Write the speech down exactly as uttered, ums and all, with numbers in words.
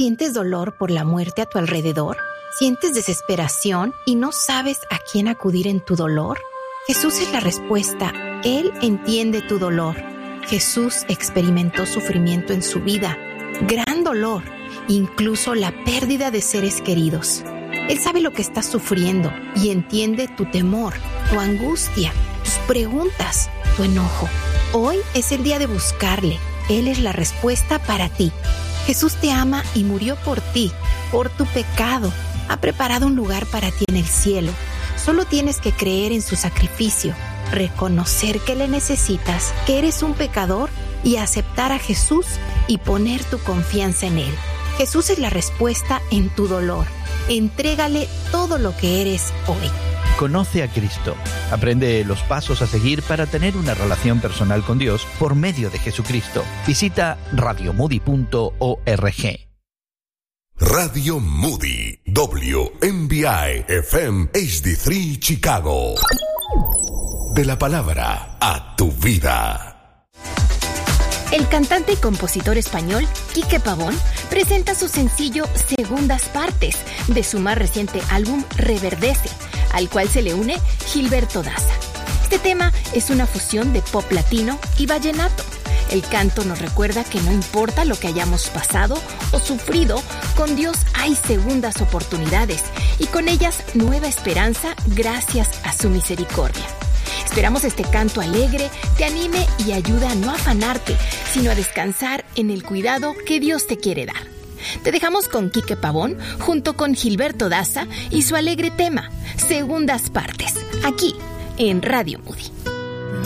¿Sientes dolor por la muerte a tu alrededor? ¿Sientes desesperación y no sabes a quién acudir en tu dolor? Jesús es la respuesta. Él entiende tu dolor. Jesús experimentó sufrimiento en su vida, gran dolor, incluso la pérdida de seres queridos. Él sabe lo que estás sufriendo y entiende tu temor, tu angustia, tus preguntas, tu enojo. Hoy es el día de buscarle. Él es la respuesta para ti. Jesús te ama y murió por ti, por tu pecado. Ha preparado un lugar para ti en el cielo. Solo tienes que creer en su sacrificio, reconocer que le necesitas, que eres un pecador y aceptar a Jesús y poner tu confianza en Él. Jesús es la respuesta en tu dolor. Entrégale todo lo que eres hoy. Conoce a Cristo. Aprende los pasos a seguir para tener una relación personal con Dios por medio de Jesucristo. Visita radio moody punto org. Radio Moody, W M B I F M H D tres Chicago. De la palabra a tu vida. El cantante y compositor español Quique Pavón presenta su sencillo Segundas Partes de su más reciente álbum Reverdece, al cual se le une Gilberto Daza. Este tema es una fusión de pop latino y vallenato. El canto nos recuerda que no importa lo que hayamos pasado o sufrido, con Dios hay segundas oportunidades y con ellas nueva esperanza gracias a su misericordia. Esperamos este canto alegre te anime y ayude a no afanarte, sino a descansar en el cuidado que Dios te quiere dar. Te dejamos con Quique Pavón junto con Gilberto Daza y su alegre tema, Segundas Partes, aquí en Radio Moody.